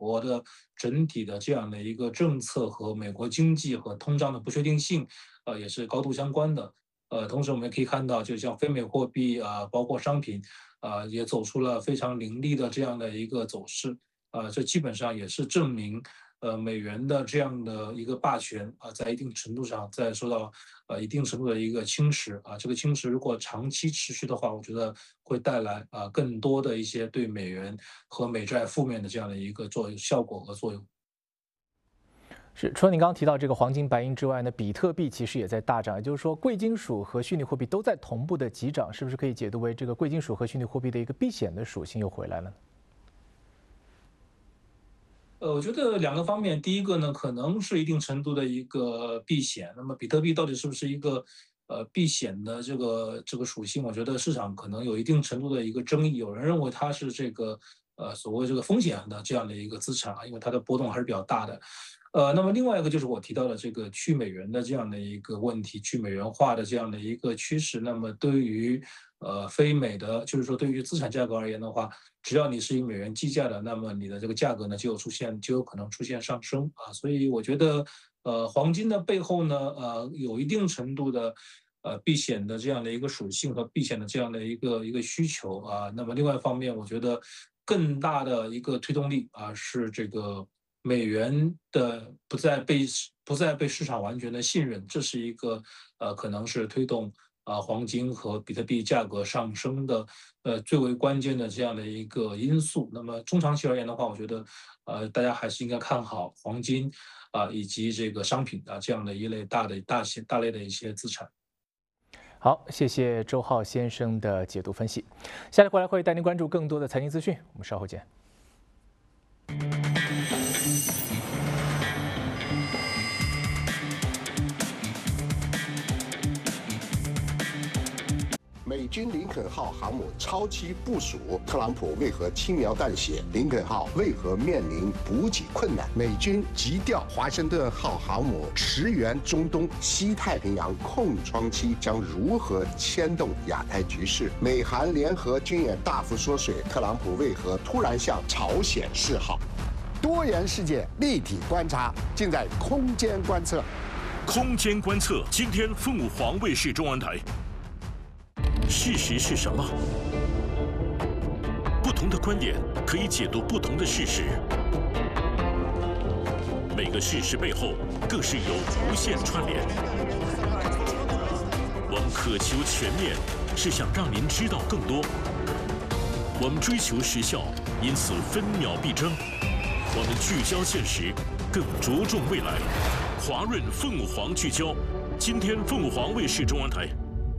国的整体的这样的一个政策和美国经济和通胀的不确定性，也是高度相关的。同时我们也可以看到，就像非美货币啊，包括商品也走出了非常凌厉的这样的一个走势。这基本上也是证明，美元的这样的一个霸权在一定程度上在受到一定程度的一个侵蚀这个侵蚀如果长期持续的话，我觉得会带来更多的一些对美元和美债负面的这样的一个效果和作用。 是，除了您刚刚提到这个黄金、白银之外呢，比特币其实也在大涨，也就是说，贵金属和虚拟货币都在同步的急涨，是不是可以解读为这个贵金属和虚拟货币的一个避险的属性又回来了呢？ 我觉得两个方面，第一个呢，可能是一定程度的一个避险。那么比特币到底是不是一个避险的这个属性？我觉得市场可能有一定程度的一个争议。有人认为它是这个所谓这个风险的这样的一个资产因为它的波动还是比较大的。那么另外一个就是我提到的这个去美元的这样的一个问题，去美元化的这样的一个趋势。那么对于非美的，就是说对于资产价格而言的话，只要你是以美元计价的，那么你的这个价格呢就有可能出现上升所以我觉得黄金的背后呢有一定程度的避险的这样的一个属性和避险的这样的一个需求那么另外一方面，我觉得更大的一个推动力是这个美元的不再被市场完全的信任，这是一个可能是推动黄金和比特币价格上升的最为关键的这样的一个因素。那么中长期而言的话，我觉得大家还是应该看好黄金以及这个商品这样的一类大类的一些资产。 好，谢谢周浩先生的解读分析。下来回来会带您关注更多的财经资讯，我们稍后见。 美军林肯号航母超期部署，特朗普为何轻描淡写？林肯号为何面临补给困难？美军急调华盛顿号航母驰援中东，西太平洋空窗期将如何牵动亚太局势？美韩联合军演大幅缩水，特朗普为何突然向朝鲜示好？多元世界立体观察，尽在空间观测。 空间观测，今天凤凰卫视中文台。事实是什么？不同的观点可以解读不同的事实。每个事实背后更是有无限串联。我们渴求全面，是想让您知道更多。我们追求时效，因此分秒必争。我们聚焦现实，更着重未来。华润凤凰聚焦，今天凤凰衛視中文台。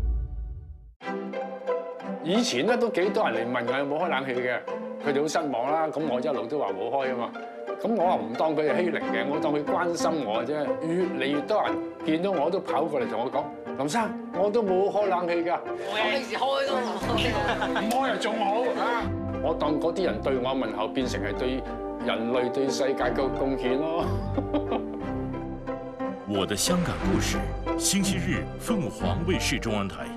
以前咧都幾多人嚟問我有冇開冷氣嘅，佢哋好失望啦。咁我一路都話冇開啊嘛。咁我又唔當佢係欺凌嘅，我當佢關心我啫。越嚟越多人見到我都跑過嚟同我講：林生，我都冇開冷氣㗎。我幾時開都唔開又仲好啊！我當嗰啲人對我問候變成係對人類對世界嘅貢獻咯。 我的香港故事，星期日凤凰衛視中文台。